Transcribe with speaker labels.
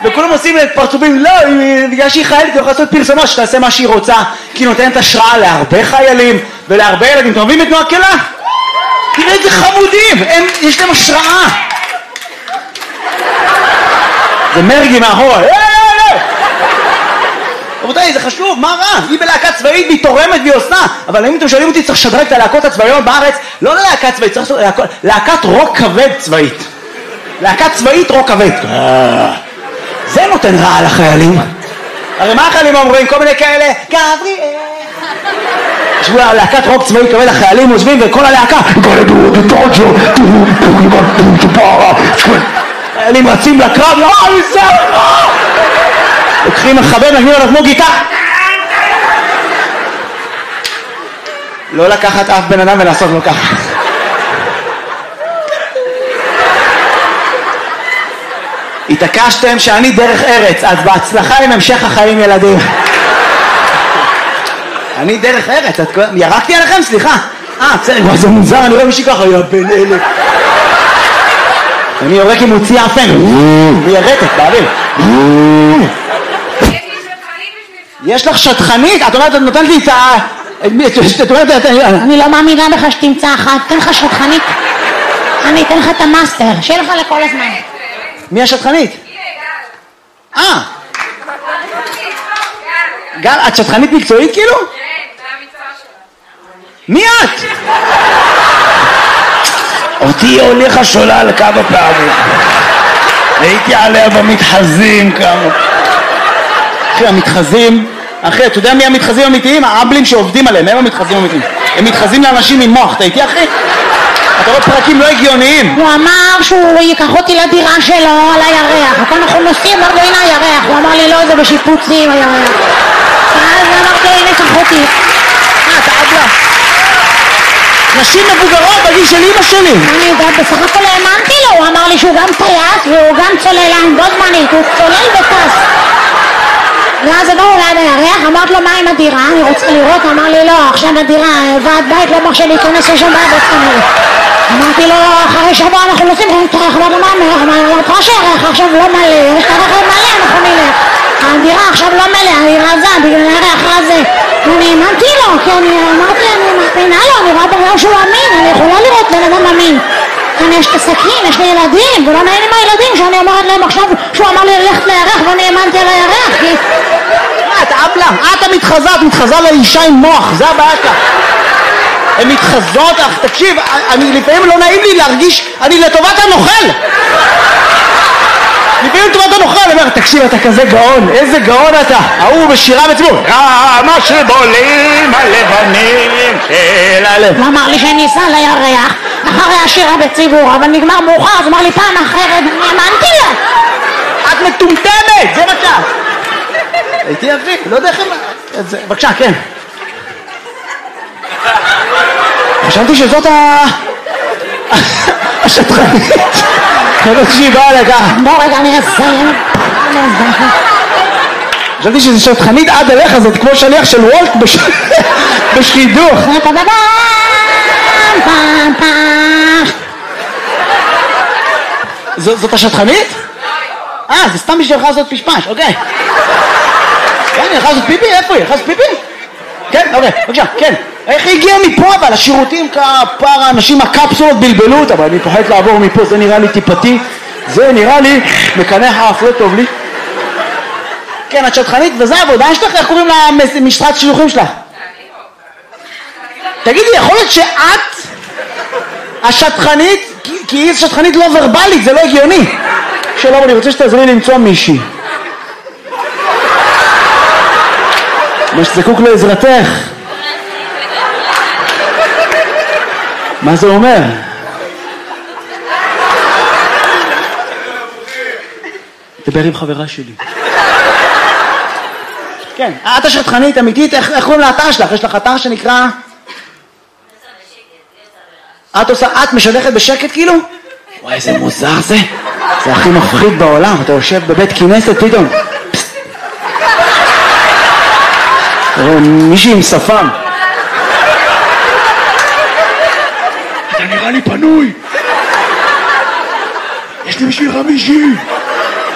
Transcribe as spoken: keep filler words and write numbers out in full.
Speaker 1: וכולם עושים את פרצופים, לא, בגלל שהיא חיילת, היא יכולה לעשות פרסומה שתעשה מה שהיא רוצה, כי היא נותנת השראה להרבה חיילים ולהרבה ילדים. אתם אוהבים את תנועת כלה? תראה איזה חמודים, הם, יש להם השראה. זה מרגי מאחורה, לא, לא, לא. רבותיי, זה חשוב, מה רע? היא בלהקה צבאית, והיא תורמת והיא עושה. אבל אם אתם שואלים אותי, צריך לשדרג את הלהקות הצבאיות בארץ, לא ללהקה צבאית, צריך לעשות להקת רוק כבד צבאית. להקת צבאית רוק כבד. זה נותן רע לחיילים. הרי מה החיילים אומרים? כל מיני כאלה, גבריאל. ישבו להקת רוק צבאית כבד, החיילים עוזבים וכל הלהקה, חיילים רצים לקרב, לא, זה לא! לוקחים מחבב, נגנים עליו כמו גיטה. לא לקחת אף בן אדם ולעשות לו ככה. התעקשתם שאני דרך ארץ, אז בהצלחה עם המשך החיים ילדים. אני דרך ארץ, ירקתי עליכם? סליחה. אה, בסדר, זה מוזר, אני רואה מישהי ככה, יא בן אלה. אני יורק עם מוציא אפן, מיירקת, באוויר. יש לך שטחנית? את אומרת, את נותנת לי את ה... את אומרת,
Speaker 2: אני לא מאמינה בך שתמצא אחת, תן לך שטחנית. אני אתן לך את המאסטר, שיהיה לך לכל הזמן.
Speaker 1: מי השטחנית? אה. גל, את שטחנית מקצועית כאילו? כן, זה המקצוע שלה. מי את? אותי הוליכה שולל כמה פעמים. הייתי עליה במתחזים כמה. אחי, המתחזים, אחי, אתה יודע מי המתחזים האמיתיים? האבלים שעובדים עליהם, הם המתחזים האמיתיים. הם מתחזים לאנשים עם מוח, אתה איתי אחי? אתה רואה פרקים לא הגיוניים.
Speaker 2: הוא אמר שהוא ייקח אותי לדירה שלו על הירח. הכל אנחנו נוסעים, אמרתי לו הנה הירח. הוא אמר לי לא, זה בשיפוצים הירח. אז אמרתי לו הנה קח אותי.
Speaker 1: אה, אתה אבלה. נשים מבוגרות בגיל של אמא שלי.
Speaker 2: אני יודעת, בסך הכל האמנתי לו. הוא אמר לי שהוא גם טייס והוא גם צוללן בו זמנית. הוא צולל וטס. ואז עברנו ליד הירח, אמרת לו מה עם הדירה? אני רוצה לראות, אמר לי לא, עכשיו הדירה, ועד בית לא מרשה להיכנס לשם בעד עצמנו. אמרתי לו, אחרי שבוע אנחנו נוסעים, אמרתי לו מה המלך? אמרתי לו שהירח עכשיו לא מלא, יש את הרכב מלא, אנחנו נלך. הדירה עכשיו לא מלא, היא רזה, בגלל הירח רזה. ואני האמנתי לו, כי אני אמרתי, אני מאמינה לו, אני רואה בגלל שהוא אמין, אני יכולה לראות בן אדם אמין. אני יש את הסכין, יש לי ילדים, ולא נעים עם הילדים שאני אומרת להם עכשיו שהוא אמר לי ללכת לירח ואני האמנתי על הירח, כי...
Speaker 1: מה, את אבלה? את המתחזה, את מתחזה לאישה עם מוח, זה הבעיה שלך. הן מתחזות, אך תקשיב, אני לפעמים לא נעים לי להרגיש, אני לטובת הנוכל. לפעמים לטובת הנוכל, אני אומר, תקשיב, אתה כזה גאון, איזה גאון אתה. ההוא בשירה בציבור, כמה שבולים הלבנים של הלב.
Speaker 2: הוא אמר לי שאני אסע לירח אחרי השירה בציבור, אבל נגמר מאוחר, אז אמר לי פעם אחרת, אני האמנתי לה.
Speaker 1: את מטומטמת, זה מה שאת. הייתי אבי, לא יודע איך הם... בבקשה, כן. חשבתי שזאת ה... השטחנית. חשבתי שהיא באה לכך.
Speaker 2: בוא רגע, אני אסיים.
Speaker 1: חשבתי שזו שטחנית עד אליך, זאת כמו שליח של וולט בשחידוך. זאת השטחנית? אה, זה סתם בשבילך לעשות פשפש, אוקיי. כן, היא יכולה לעשות פיפי? איפה היא? יכולה לעשות פיפי? כן, אוקיי, בבקשה, כן. איך היא הגיעה מפה אבל? השירותים כפר האנשים, הקפסולות בלבלו אותה, אבל אני פוחד לעבור מפה, זה נראה לי טיפתי, זה נראה לי מקנח האף, לא טוב לי. כן, את שטחנית, וזה העבודה שלך, איך קוראים למשרת שילוחים שלך? תגידי, יכול להיות שאת השטחנית, כי היא שטחנית לא ורבלית, זה לא הגיוני. שלום, אני רוצה שתעזרי לי למצוא מישהי. מה שזקוק לעזרתך. מה זה אומר? דבר עם חברה שלי. כן, את השטחנית אמיתית, איך קוראים לאתר שלך? יש לך אתר שנקרא... את עושה, את משדכת בשקט כאילו? וואי, איזה מוזר זה. זה הכי מפחיד בעולם, אתה יושב בבית כנסת פתאום. מישהי עם שפם. אתה נראה לי פנוי. יש לי בשבילך מישהי.